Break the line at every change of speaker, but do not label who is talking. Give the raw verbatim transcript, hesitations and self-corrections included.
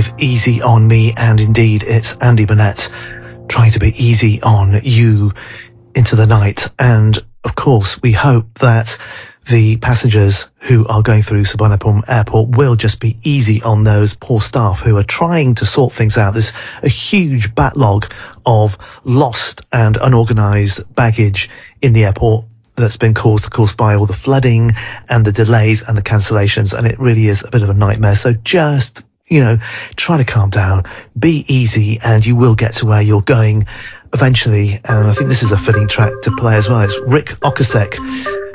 with Easy On Me, and indeed it's Andy Burnett trying to be easy on you into the night. And of course we hope that the passengers who are going through Suvarnabhumi Airport will just be easy on those poor staff who are trying to sort things out. There's a huge backlog of lost and unorganised baggage in the airport that's been caused, of course, by all the flooding and the delays and the cancellations, and it really is a bit of a nightmare. So just, you know, try to calm down, be easy, and you will get to where you're going eventually. And I think this is a fitting track to play as well. It's Rick Ocasek